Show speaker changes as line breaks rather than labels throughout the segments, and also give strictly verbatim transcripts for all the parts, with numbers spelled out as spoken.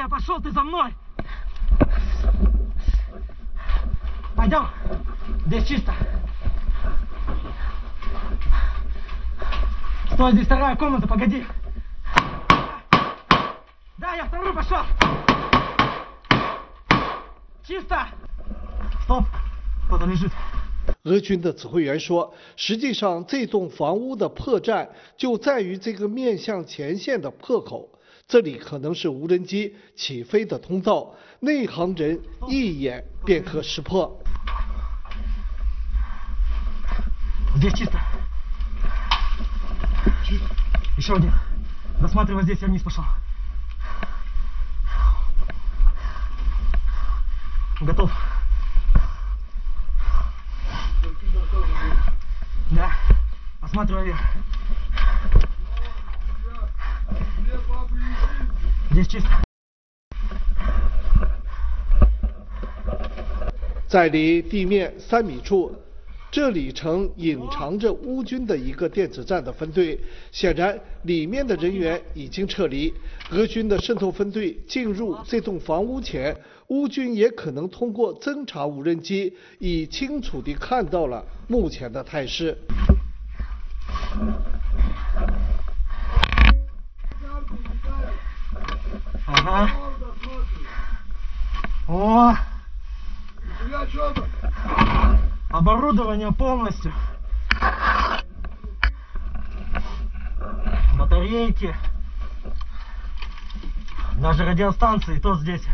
я пошел, ты за мной. Пойдем. Здесь чисто. Стой, здесь вторая комната, погоди. Да, я вторую пошел. Чисто. Стоп. Кто-то лежит。
俄军的指挥员说，实际上这栋房屋的破绽就在于这个面向前线的破口，这里可能是无人机起飞的通道，内行人一眼便可识破。
Здесь чисто. Еще один. Досматривай здесь, я вниз пошел. Готов. Да. Осматривай вверх. Здесь чисто.
在离地面三米处，这里曾隐藏着乌军的一个电子战的分队，显然里面的人员已经撤离。俄军的渗透分队进入这栋房屋前，乌军也可能通过侦察无人机，已清楚地看到了目前的态势。
Ага. О! Оборудование полностью. Батарейки. Даже радиостанции, то здесь.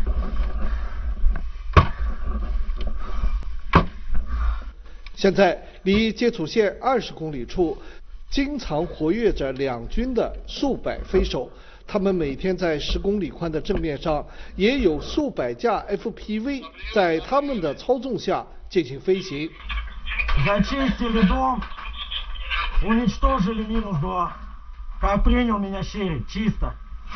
现在离接触线二十公里处，经常活跃着两军的数百飞手。他们每天在十公里宽的正面上，也有数百架 F P V 在他们的操纵下进行飞行。
Зачистили дом, уничтожили минус два. Как принял меня Щерик, чисто.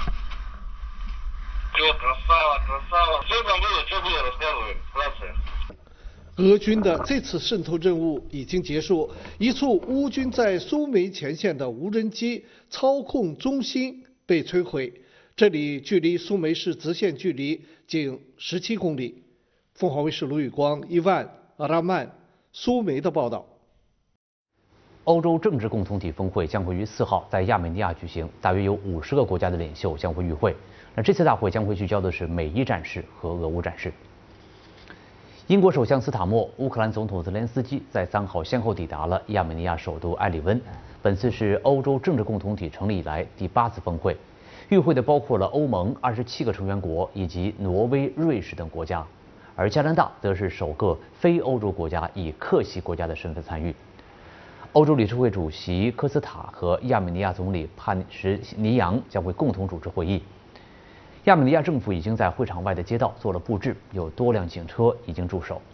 Все, красава, красава. Что там было, что было, рассказывай, вкратце.
俄军的这次渗透任务已经结束，一处乌军在苏梅前线的无人机操控中心被摧毁，这里距离苏梅市直线距离仅十七公里。凤凰卫视卢宇光、伊万、阿拉曼、苏梅的报道。
欧洲政治共同体峰会将会于四号在亚美尼亚举行，大约有五十个国家的领袖将会与会。那这次大会将会聚焦的是美伊战事和俄乌战事。英国首相斯塔默、乌克兰总统泽连斯基在三号先后抵达了亚美尼亚首都埃里温。本次是欧洲政治共同体成立以来第八次峰会，与会的包括了欧盟二十七个成员国以及挪威、瑞士等国家，而加拿大则是首个非欧洲国家以客席国家的身份参与。欧洲理事会主席科斯塔和亚美尼亚总理帕什尼扬将会共同主持会议。亚美尼亚政府已经在会场外的街道做了布置，有多辆警车已经驻守。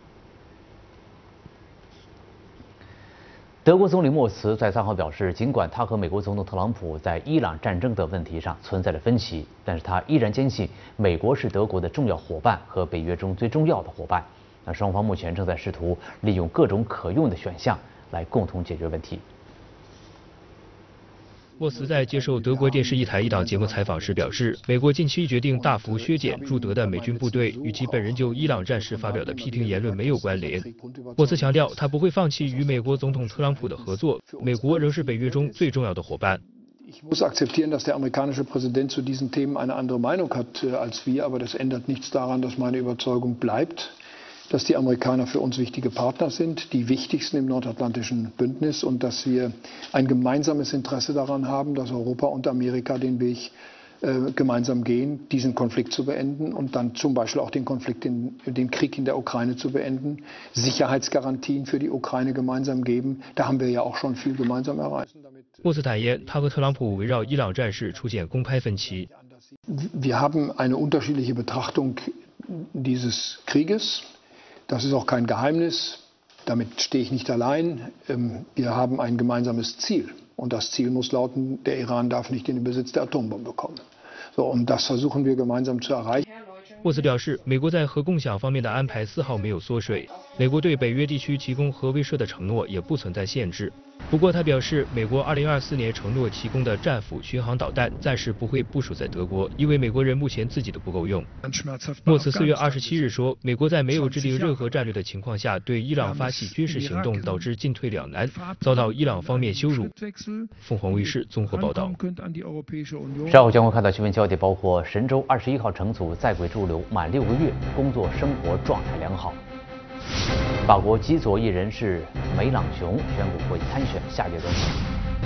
德国总理默茨在三号表示，尽管他和美国总统特朗普在伊朗战争的问题上存在着分歧，但是他依然坚信美国是德国的重要伙伴和北约中最重要的伙伴。那双方目前正在试图利用各种可用的选项来共同解决问题。
默茨在接受德国电视一台一档节目采访时表示，美国近期决定大幅削减驻德的美军部队，与其本人就伊朗战事发表的批评言论没有关联。默茨强调，他不会放弃与美国总统特朗普的合作，美国仍是北约中最重要的伙伴。
Ich muss akzeptieren, dass der amerikanische Präsident zu diesen Themen eine andere Meinung hat als wir, aber das ändert nichts daran, dass meine Überzeugung bleibt, dass die Amerikaner für uns wichtige Partner sind, die wichtigsten im nordatlantischen Bündnis und dass wir ein gemeinsames Interesse daran haben, dass Europa und Amerika den Weg äh, gemeinsam gehen, diesen Konflikt zu beenden und dann zum Beispiel auch den Konflikt, in, den Krieg in der Ukraine zu beenden, Sicherheitsgarantien für die Ukraine gemeinsam geben. Da haben wir ja auch schon viel gemeinsam erreicht.
默茨坦言，他和特朗普围绕伊朗战事出现公开分歧。
Wir haben eine unterschiedliche Betrachtung dieses Krieges. Das ist auch kein Geheimnis. Damit stehe ich nicht allein. Wir haben ein gemeinsames Ziel. Und das Ziel muss lauten, der Iran darf nicht in den Besitz der Atombombe kommen. So, und das versuchen wir gemeinsam zu erreichen.
沃茨表示，美国在核共享方面的安排丝毫没有缩水，美国对北约地区提供核威慑的承诺也不存在限制。不过他表示，美国二零二四年承诺提供的战斧巡航导弹暂时不会部署在德国，因为美国人目前自己的不够用。莫茨四月二十七日说，美国在没有制定任何战略的情况下对伊朗发起军事行动，导致进退两难，遭到伊朗方面羞辱。凤凰卫视综合报道。
稍后将会看到新闻焦点，包括神舟二十一号乘组在轨驻留满六个月，工作生活状态良好。法国极左翼人士梅朗雄宣布会参选下届总统。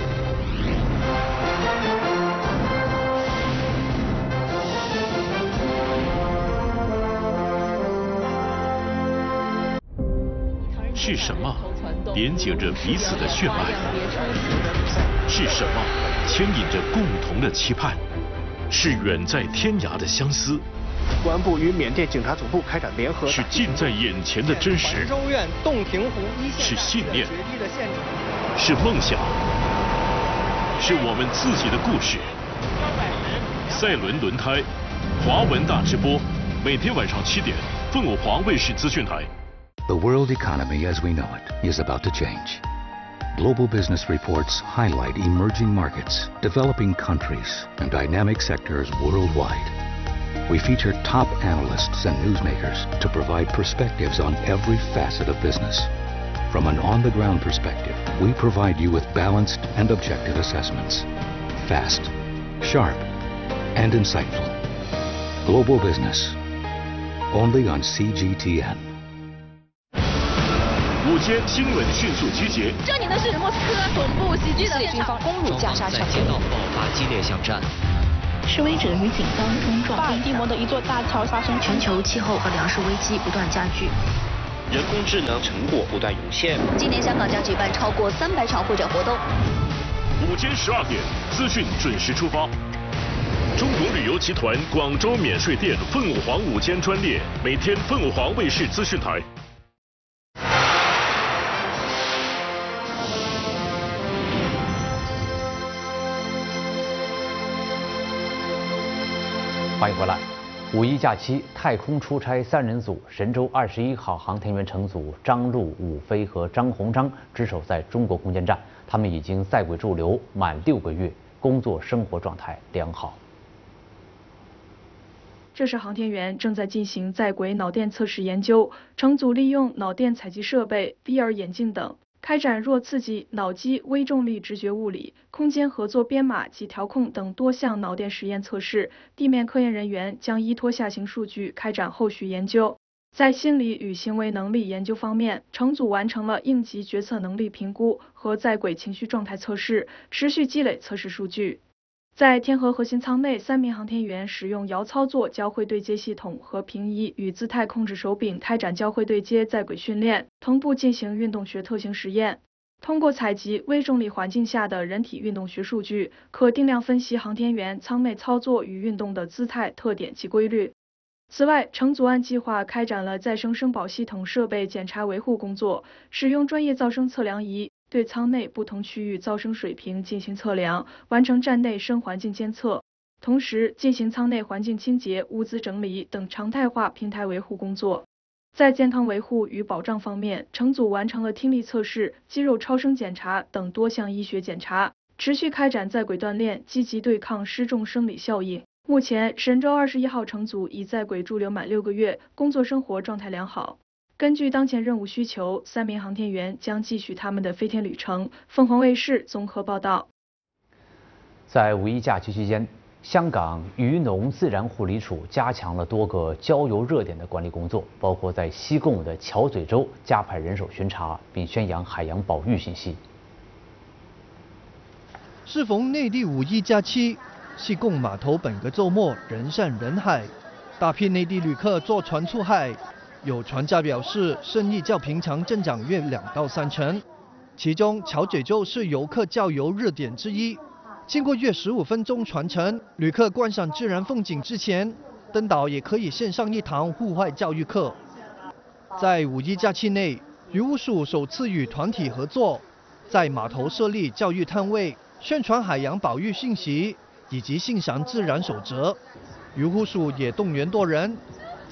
是什么连接着彼此的血脉？是什么牵引着共同的期盼？是远在天涯的相思。
公安部与缅甸警察总部开展联合。
是近在眼前的真实。
州院洞庭湖一线
是信念。是梦想。是我们自己的故事。赛轮轮胎，华文大直播，每天晚上七点，凤凰华卫视资讯台。
The world economy as we know it is about to change. Global business reports highlight emerging markets, developing countries, and dynamic sectors worldwide. We feature top analysts and newsmakers to provide perspectives on every facet of business. From an on-the-ground perspective, we provide you with balanced and objective assessments. Fast, sharp, and insightful. Global business. Only on C G T N.
午间新闻迅速集结。
这里的是莫斯科总部袭击的现场，攻入加沙小
街道爆发激烈巷战。
示威者与警方冲撞。
巴尔的摩的一座大桥发生。
全球气候和粮食危机不断加剧。
人工智能成果不断涌现。
今年香港将举办超过三百场会展活动。
午间十二点，资讯准时出发。中国旅游集团广州免税店凤凰午间专列，每天凤凰卫视资讯台。
欢迎回来。五一假期，太空出差三人组神舟二十一号航天员乘组张陆、武飞和张鸿章值守在中国空间站，他们已经在轨驻留满六个月，工作生活状态良好。
这是航天员正在进行在轨脑电测试研究，乘组利用脑电采集设备、V R 眼镜等。开展弱刺激、脑机微重力直觉物理、空间合作编码及调控等多项脑电实验测试，地面科研人员将依托下行数据开展后续研究。在心理与行为能力研究方面，乘组完成了应急决策能力评估和在轨情绪状态测试，持续积累测试数据。在天河核心舱内，三名航天员使用遥操作交会对接系统和平移与姿态控制手柄开展交会对接在轨训练，同步进行运动学特性实验。通过采集微重力环境下的人体运动学数据，可定量分析航天员舱内操作与运动的姿态特点及规律。此外，乘组按计划开展了再生声保系统设备检查维护工作，使用专业噪声测量仪对舱内不同区域噪声水平进行测量，完成站内声环境监测，同时进行舱内环境清洁、物资整理等常态化平台维护工作。在健康维护与保障方面，乘组完成了听力测试、肌肉超声检查等多项医学检查，持续开展在轨锻炼，积极对抗失重生理效应。目前，神舟二十一号乘组已在轨驻留满六个月，工作生活状态良好。根据当前任务需求，三名航天员将继续他们的飞天旅程。凤凰卫视综合报道。
在五一假期期间，香港渔农自然护理署加强了多个郊游热点的管理工作，包括在西贡的桥嘴洲加派人手巡查，并宣扬海洋保育信息。
适逢内地五一假期，西贡码头本个周末人山人海，大批内地旅客坐船出海。有船家表示，生意较平常增长约两到三成。其中，桥嘴洲是游客郊游热点之一。经过约十五分钟船程，旅客观赏自然风景之前，登岛也可以线上一堂户外教育课。在五一假期内，渔务署首次与团体合作，在码头设立教育摊位，宣传海洋保育信息以及欣赏自然守则。渔护署也动员多人。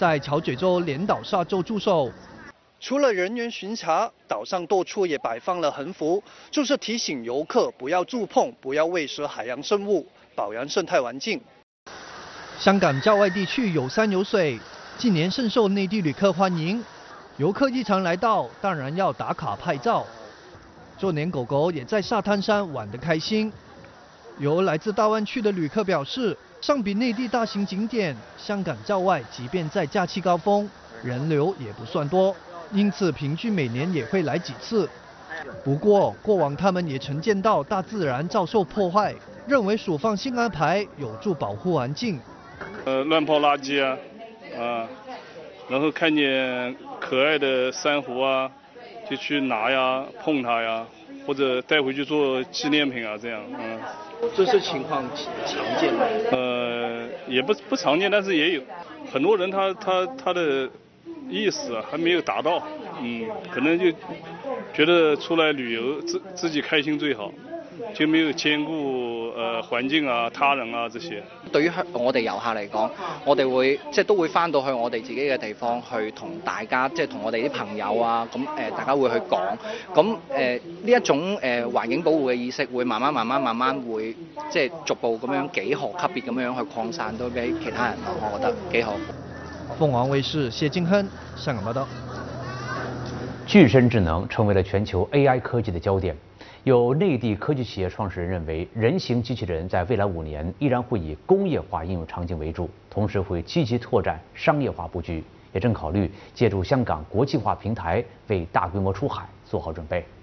在潮嘴洲连岛沙洲驻守。除了人员巡查，岛上多处也摆放了横幅，就是提醒游客不要触碰、不要喂食海洋生物，保养生态环境。香港郊外地区有山有水，近年深受内地旅客欢迎。游客一常来到，当然要打卡拍照。就连狗狗也在沙滩上玩得开心。有来自大湾区的旅客表示，相比内地大型景点，香港郊外即便在假期高峰，人流也不算多，因此平均每年也会来几次。不过过往他们也曾见到大自然遭受破坏，认为署方新安排有助保护环境。
呃，乱抛垃圾啊，啊，然后看见可爱的珊瑚啊，就去拿呀、碰它呀，或者带回去做纪念品啊，这样，嗯。
这是情况常见的。
呃，也不不常见，但是也有很多人他他他的意思啊还没有达到，嗯，可能就觉得出来旅游自自己开心最好，就沒有兼顧誒環境啊、他人啊這些。
對於我哋遊客嚟講，我哋會即係都會翻到去我哋自己嘅地方，去同大家即係同我哋啲朋友啊，咁誒大家會去講，咁誒呢一種誒環境保護嘅意識會慢慢慢慢慢慢會即係逐步咁樣幾何級別咁樣去擴散到俾其他人咯，我覺得幾好。
鳳凰衛視謝敬亨香港報道。
具身智能成为了全球 A I 科技的焦点。有内地科技企业创始人认为，人形机器人在未来五年依然会以工业化应用场景为主，同时会积极拓展商业化布局，也正考虑借助香港国际化平台为大规模出海做好准备。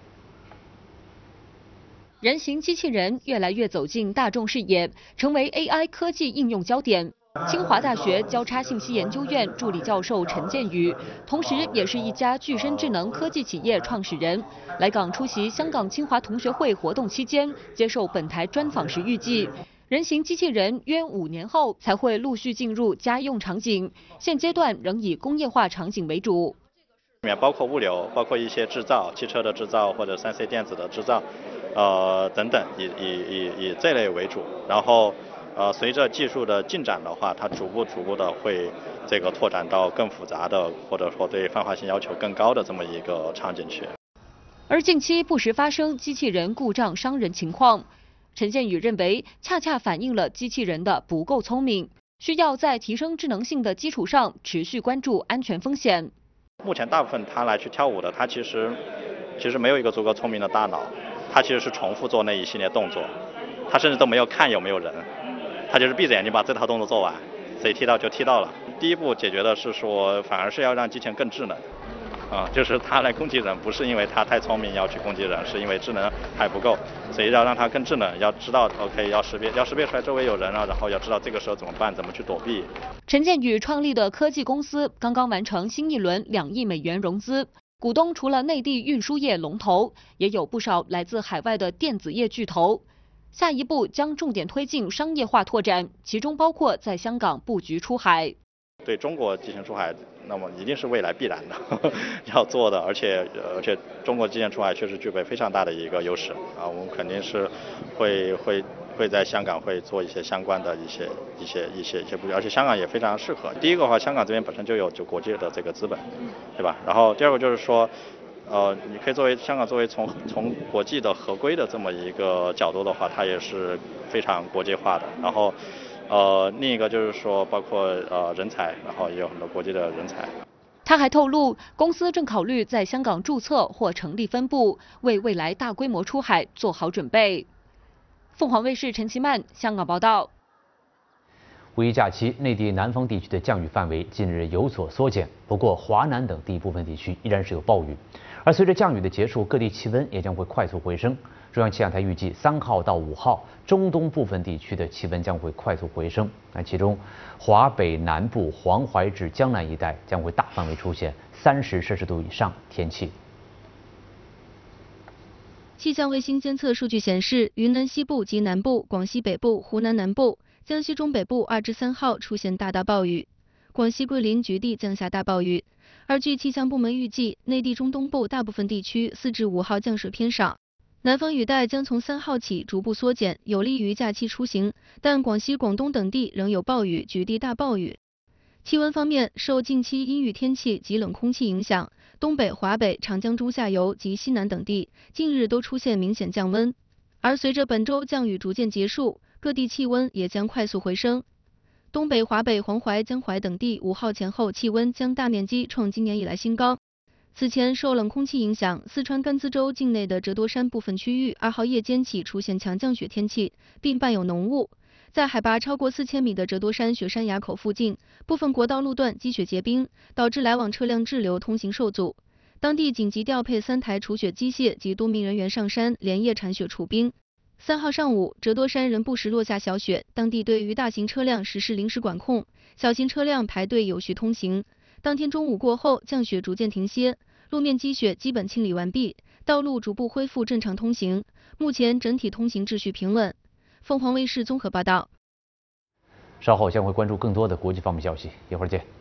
人形机器人越来越走进大众视野，成为 A I 科技应用焦点。清华大学交叉信息研究院助理教授陈建宇，同时也是一家具身智能科技企业创始人，来港出席香港清华同学会活动期间，接受本台专访时预计，人形机器人约五年后才会陆续进入家用场景，现阶段仍以工业化场景为主。
里面包括物流，包括一些制造，汽车的制造或者三 C 电子的制造，呃等等，以以以以这类为主，然后。呃，随着技术的进展的话，它逐步逐步的会这个拓展到更复杂的，或者说对泛化性要求更高的这么一个场景去。
而近期不时发生机器人故障伤人情况，陈建宇认为，恰恰反映了机器人的不够聪明，需要在提升智能性的基础上，持续关注安全风险。
目前大部分他来去跳舞的，他其实其实没有一个足够聪明的大脑，他其实是重复做那一系列动作，他甚至都没有看有没有人。他就是闭着眼睛把这套动作做完，谁踢到就踢到了。第一步解决的是说，反而是要让机器人更智能，啊，就是它来攻击人，不是因为它太聪明要去攻击人，是因为智能还不够，所以要让它更智能，要知道 OK 要识别，要识别出来周围有人了，然后要知道这个时候怎么办，怎么去躲避。
陈建宇创立的科技公司刚刚完成新一轮两亿美元融资，股东除了内地运输业龙头，也有不少来自海外的电子业巨头。下一步将重点推进商业化拓展，其中包括在香港布局出海。
对中国进行出海，那么一定是未来必然的呵呵要做的，而且而且中国进行出海确实具备非常大的一个优势啊，我们肯定是会会会在香港会做一些相关的一些一些一些一些布局，而且香港也非常适合。第一个的话，香港这边本身就有就国际的这个资本，对吧？然后第二个就是说。呃，你可以作为香港作为从从国际的合规的这么一个角度的话，它也是非常国际化的。然后，呃，另一个就是说，包括呃人才，然后也有很多国际的人才。
他还透露，公司正考虑在香港注册或成立分部，为未来大规模出海做好准备。凤凰卫视陈其曼香港报道。
五一假期，内地南方地区的降雨范围近日有所缩减，不过华南等地部分地区依然是有暴雨。而随着降雨的结束，各地气温也将会快速回升。中央气象台预计，三号到五号，中东部分地区的气温将会快速回升。那其中，华北南部、黄淮至江南一带将会大范围出现三十摄氏度以上天气。
气象卫星监测数据显示，云南西部及南部、广西北部、湖南南部、江西中北部二至三号出现大大暴雨，广西桂林局地降下大暴雨。而据气象部门预计，内地中东部大部分地区四至五号降水偏少，南方雨带将从三号起逐步缩减，有利于假期出行，但广西、广东等地仍有暴雨，局地大暴雨。 气温方面，受近期阴雨天气及冷空气影响，东北、华北、长江中下游及西南等地近日都出现明显降温。而随着本周降雨逐渐结束，各地气温也将快速回升。东北、华北、黄淮、江淮等地五号前后气温将大面积创今年以来新高。此前受冷空气影响，四川甘孜州境内的折多山部分区域二号夜间起出现强降雪天气，并伴有浓雾。在海拔超过四千米的折多山雪山垭口附近，部分国道路段积雪结冰，导致来往车辆滞留，通行受阻。当地紧急调配三台除雪机械及多名人员上山，连夜铲雪除冰。三号上午，折多山仍不时落下小雪，当地对于大型车辆实施临时管控，小型车辆排队有序通行。当天中午过后，降雪逐渐停歇，路面积雪基本清理完毕，道路逐步恢复正常通行。目前整体通行秩序平稳。凤凰卫视综合报道。
稍后将会关注更多的国际方面消息，一会儿见。